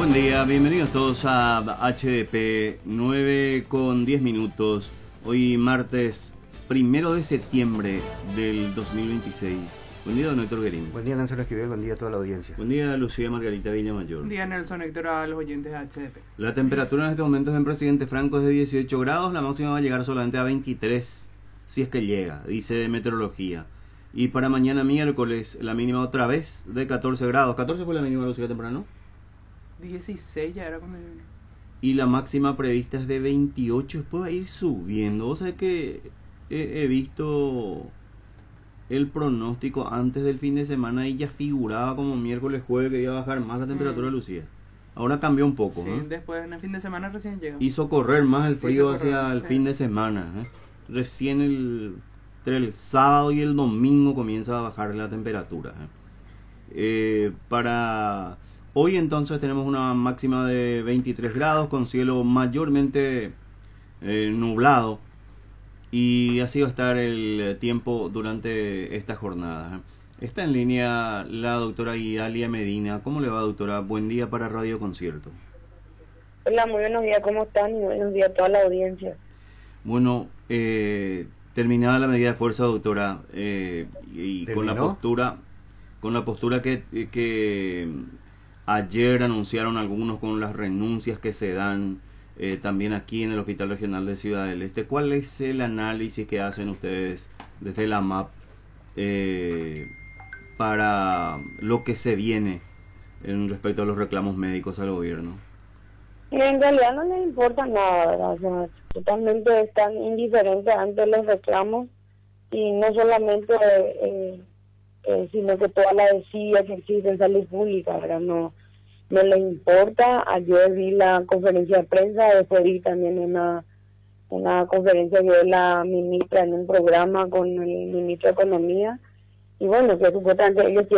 Buen día, bienvenidos todos a HDP 9:10. Hoy martes 1 de septiembre del 2026. Buen día, don Héctor Guerín. Buen día, Nelson Esquivel, buen día a toda la audiencia. Buen día, Lucía Margarita Villamayor. Buen día, Nelson Héctor, a los oyentes de HDP. La temperatura en este momento en Presidente Franco es de 18 grados, la máxima va a llegar solamente a 23, si es que llega, dice Meteorología. Y para mañana miércoles, la mínima otra vez de 14 grados. 14 fue la mínima, Lucía, temprano. 16 ya era cuando yo vine. Y la máxima prevista es de 28, después va a ir subiendo. Vos sabés que he visto el pronóstico antes del fin de semana y ya figuraba como miércoles, jueves que iba a bajar más la temperatura, Lucía. Ahora cambió un poco. Sí, después en el fin de semana recién llega. Hizo correr más el frío hacia correr, el sí. fin de semana. Recién entre el sábado y el domingo comienza a bajar la temperatura. Para hoy entonces tenemos una máxima de 23 grados con cielo mayormente nublado, y así va a estar el tiempo durante esta jornada. Está en línea la doctora Idalia Medina. ¿Cómo le va, doctora? Buen día para Radio Concierto. Hola, muy buenos días, ¿cómo están? Y buenos días a toda la audiencia. Bueno, terminada la medida de fuerza, doctora, y con la postura que ayer anunciaron algunos con las renuncias que se dan también aquí en el Hospital Regional de Ciudad del Este. ¿Cuál es el análisis que hacen ustedes desde la MAP para lo que se viene en respecto a los reclamos médicos al gobierno? En realidad no les importa nada, ¿verdad? O sea, totalmente están indiferentes ante los reclamos, y no solamente sino que toda la desidia que existe en salud pública, ¿verdad? No les importa. Ayer vi la conferencia de prensa, después vi también una conferencia que dio la ministra en un programa con el ministro de Economía, y bueno, que supuestamente ellos